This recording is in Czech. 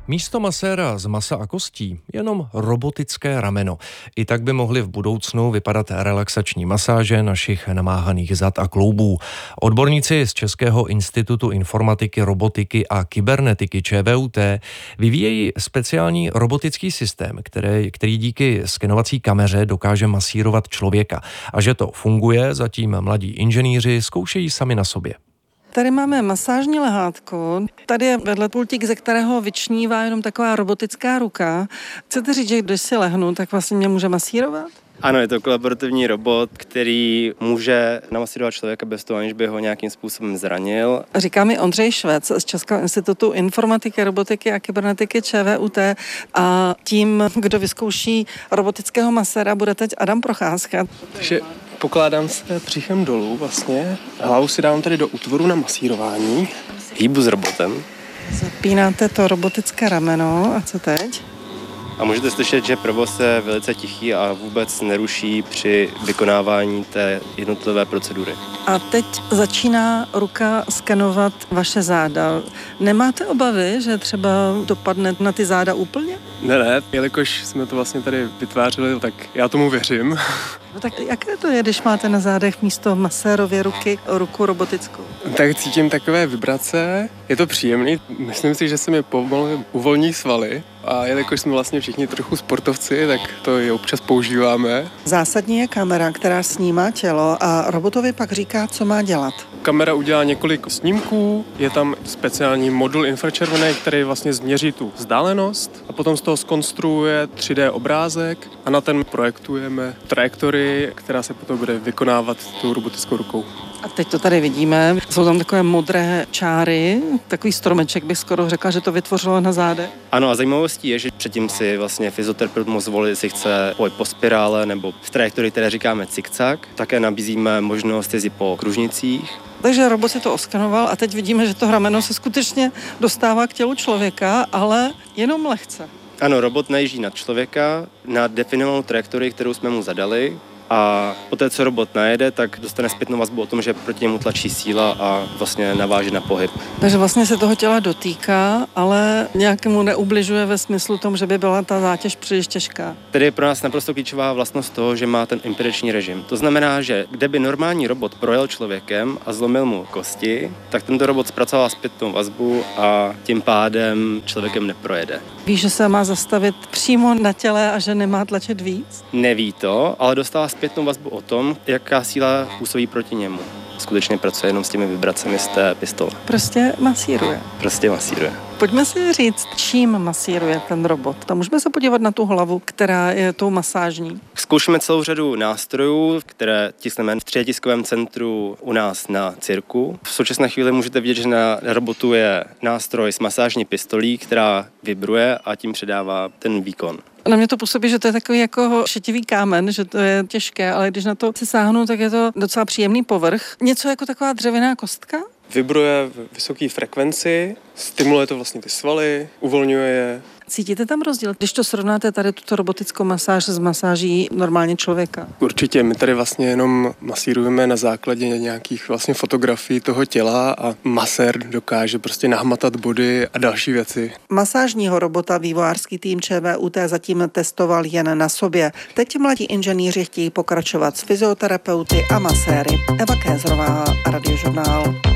Místo maséra z masa a kostí jenom robotické rameno. I tak by mohly v budoucnu vypadat relaxační masáže našich namáhaných zad a kloubů. Odborníci z Českého institutu informatiky, robotiky a kybernetiky ČVUT vyvíjejí speciální robotický systém, který díky skenovací kameře dokáže masírovat člověka. A že to funguje, zatím mladí inženýři zkoušejí sami na sobě. Tady máme masážní lehátko, tady je vedle pultík, ze kterého vyčnívá jenom taková robotická ruka. Chcete říct, že když si lehnu, tak vlastně mě může masírovat? Ano, je to kolaborativní robot, který může namasírovat člověka bez toho, aniž by ho nějakým způsobem zranil. Říká mi Ondřej Švec z Českého institutu informatiky, robotiky a kybernetiky ČVUT a tím, kdo vyzkouší robotického maséra, bude teď Adam Procházka. Takže pokládám se břichem dolů vlastně, hlavu si dám tady do útvoru na masírování. Hýbu s robotem. Zapínáte to robotické rameno a co teď? A můžete slyšet, že provoz je velice tichý a vůbec neruší při vykonávání té jednotlivé procedury. A teď začíná ruka skenovat vaše záda. Nemáte obavy, že třeba dopadne na ty záda úplně? Ne, jelikož jsme to vlastně tady vytvářeli, tak já tomu věřím. No tak jaké to je, když máte na zádech místo masérově ruky ruku robotickou? Tak cítím takové vibrace, je to příjemný. Myslím si, že se mi pomalu uvolní svaly a jelikož jsme vlastně všichni trochu sportovci, tak to i občas používáme. Zásadní je kamera, která snímá tělo a robotovi pak říká, co má dělat. Kamera udělá několik snímků, je tam speciální modul infračervený, který vlastně změří tu vzdálenost a potom z toho zkonstruuje 3D obrázek a na ten projektujeme trajektorii, která se potom bude vykonávat tou robotickou rukou. A teď to tady vidíme, jsou tam takové modré čáry, takový stromeček bych skoro řekla, že to vytvořilo na zádech. Ano a zajímavostí je, že předtím si vlastně fyzioterapeut mohl zvolit, jestli chce pohyb po spirále nebo v trajektorii, které říkáme cikcak. Také nabízíme možnost jezdit po kružnicích. Takže robot si to oskanoval a teď vidíme, že to rameno se skutečně dostává k tělu člověka, ale jenom lehce. Ano, robot najíždí nad člověka, na definovanou trajektorii, kterou jsme mu zadali. A poté, co robot najede, tak dostane zpětnou vazbu o tom, že proti němu tlačí síla a vlastně naváže na pohyb. Takže vlastně se toho těla dotýká, ale nějakému neubližuje ve smyslu tom, že by byla ta zátěž příliš těžká. Tedy je pro nás naprosto klíčová vlastnost toho, že má ten impediční režim. To znamená, že kde by normální robot projel člověkem a zlomil mu kosti, tak tento robot zpracovává zpětnou vazbu a tím pádem člověkem neprojede. Víš, že se má zastavit přímo na těle a že nemá tlačit víc? Neví to, ale dostává zpětnou vazbu o tom, jaká síla působí proti němu. Skutečně pracuje jenom s těmi vibracemi z té pistole. Prostě masíruje. Pojďme si říct, čím masíruje ten robot. Tam můžeme se podívat na tu hlavu, která je tou masážní. Zkoušíme celou řadu nástrojů, které tiskneme v 3D centru u nás na cirku. V současné chvíli můžete vidět, že na robotu je nástroj s masážní pistolí, která vibruje a tím předává ten výkon. Na mě to působí, že to je takový jako šetivý kámen, že to je těžké, ale když na to si sáhnu, tak je to docela příjemný povrch. Něco jako taková dřevěná kostka? Vibruje v vysoké frekvenci, stimuluje to vlastně ty svaly, uvolňuje je. Cítíte tam rozdíl, když to srovnáte tady tuto robotickou masáž s masáží normálně člověka? Určitě, my tady vlastně jenom masírujeme na základě nějakých vlastně fotografií toho těla a masér dokáže prostě nahmatat body a další věci. Masážního robota vývojářský tým ČVUT zatím testoval jen na sobě. Teď mladí inženýři chtějí pokračovat s fyzioterapeuty a maséry. Eva Kézrová, Radiožurnál.